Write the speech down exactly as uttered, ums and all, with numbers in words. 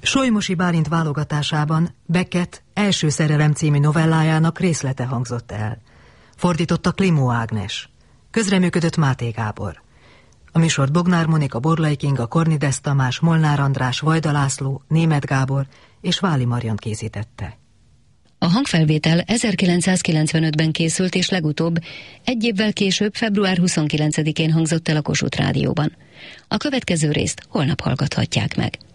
Solymosi Bálint válogatásában Beckett Első szerelem című novellájának részlete hangzott el. Fordította Klimó Ágnes. Közreműködött Máté Gábor. A műsort Bognár Monika, Borlai Kinga, Kornides Tamás, Molnár András, Vajda László, Németh Gábor és Váli Marian készítette. A hangfelvétel ezerkilencszázkilencvenötben készült, és legutóbb egy évvel később, február huszonkilencedikén hangzott el a Kossuth Rádióban. A következő részt holnap hallgathatják meg.